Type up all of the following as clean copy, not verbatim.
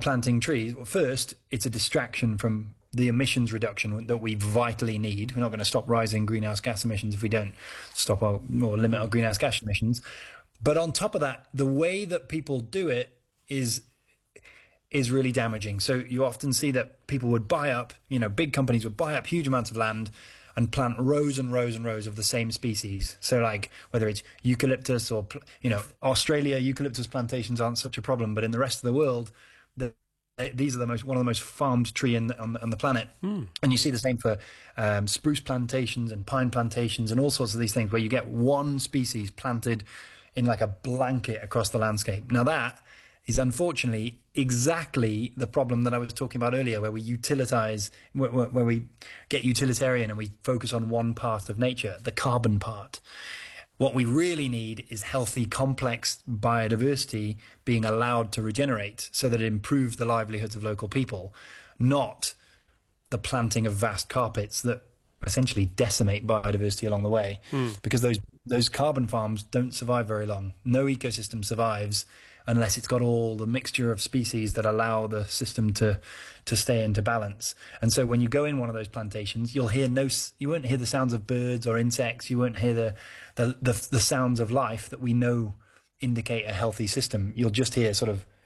planting trees, well, first, it's a distraction from the emissions reduction that we vitally need. We're not going to stop rising greenhouse gas emissions if we don't stop or limit our greenhouse gas emissions. But on top of that, the way that people do it is really damaging. So you often see that people would buy up, big companies would buy up huge amounts of land and plant rows and rows and rows of the same species. So like whether it's eucalyptus or, Australia, eucalyptus plantations aren't such a problem, but in the rest of the world, these are one of the most farmed tree on the planet. And you see the same for spruce plantations and pine plantations and all sorts of these things where you get one species planted in like a blanket across the landscape. Now that is unfortunately exactly the problem that I was talking about earlier, where we utilitize, where we get utilitarian and we focus on one part of nature, the carbon part. What we really need is healthy, complex biodiversity being allowed to regenerate so that it improves the livelihoods of local people, not the planting of vast carpets that essentially decimate biodiversity along the way. Because those carbon farms don't survive very long. No ecosystem survives unless it's got all the mixture of species that allow the system to stay into balance. And so when you go in one of those plantations, you won't hear the sounds of birds or insects. You won't hear the sounds of life that we know indicate a healthy system. You'll just hear sort of,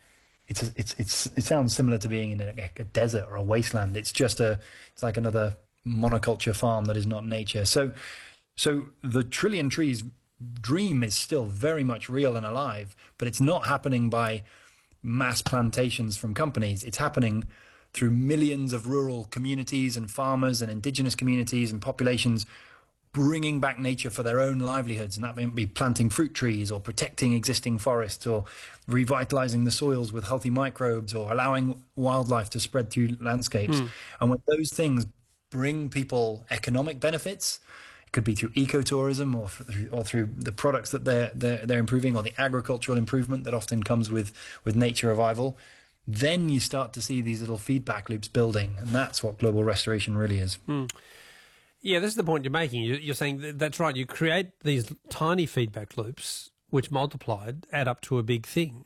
it sounds similar to being in a desert or a wasteland. It's like another monoculture farm that is not nature. So the trillion trees dream is still very much real and alive, but it's not happening by mass plantations from companies. It's happening through millions of rural communities and farmers and indigenous communities and populations bringing back nature for their own livelihoods. And that may be planting fruit trees or protecting existing forests or revitalizing the soils with healthy microbes or allowing wildlife to spread through landscapes. And when those things bring people economic benefits, it could be through ecotourism or through the products that they're improving, or the agricultural improvement that often comes with nature revival, then you start to see these little feedback loops building, and that's what global restoration really is. Yeah, this is the point you're making. You're saying that's right. You create these tiny feedback loops, which multiplied add up to a big thing.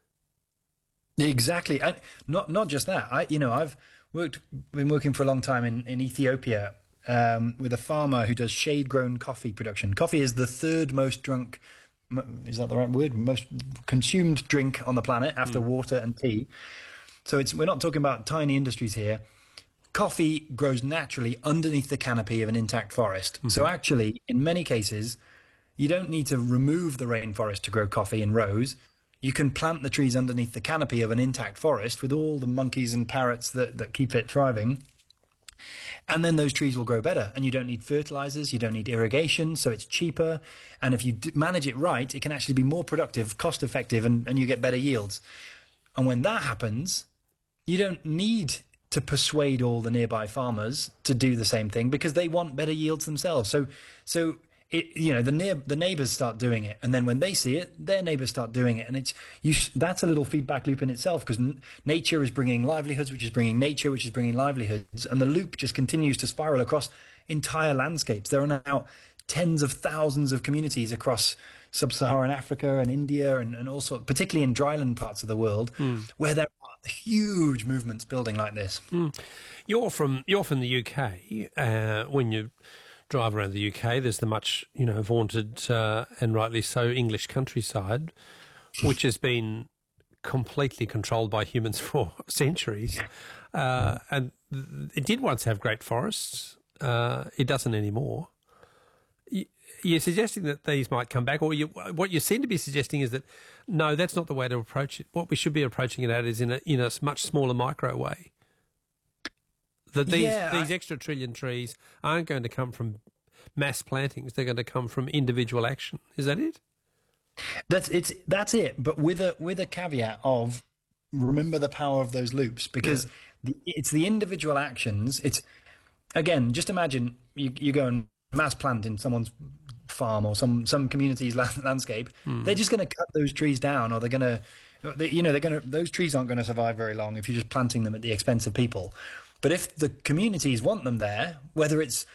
Exactly. And not just that. I've been working for a long time in Ethiopia with a farmer who does shade-grown coffee production. Coffee is the third most drunk, is that the right word? Most consumed drink on the planet after water and tea. So we're not talking about tiny industries here. Coffee grows naturally underneath the canopy of an intact forest. So actually, in many cases, you don't need to remove the rainforest to grow coffee in rows. You can plant the trees underneath the canopy of an intact forest with all the monkeys and parrots that keep it thriving. And then those trees will grow better, and you don't need fertilizers, you don't need irrigation, so it's cheaper. And if you manage it right, it can actually be more productive, cost effective, and you get better yields. And when that happens, you don't need to persuade all the nearby farmers to do the same thing because they want better yields themselves. So the neighbors start doing it, and then when they see it, their neighbors start doing it, and that's a little feedback loop in itself, because nature is bringing livelihoods, which is bringing nature, which is bringing livelihoods, and the loop just continues to spiral across entire landscapes. There are now tens of thousands of communities across sub-Saharan Africa and India and also particularly in dryland parts of the world where there are huge movements building like this. You're from the UK. When you drive around the UK, there's the much vaunted and rightly so English countryside, which has been completely controlled by humans for centuries. And it did once have great forests. It doesn't anymore. You're suggesting that these might come back, or what you seem to be suggesting is that no, that's not the way to approach it. What we should be approaching it at is in a much smaller micro way. That these extra trillion trees aren't going to come from mass plantings; they're going to come from individual action. Is that it? That's it. But with a caveat of remember the power of those loops, because it's the individual actions. It's again, just imagine you go and mass plant in someone's farm or some community's landscape. They're just going to cut those trees down, or those trees aren't going to survive very long if you're just planting them at the expense of people. But if the communities want them there, whether it's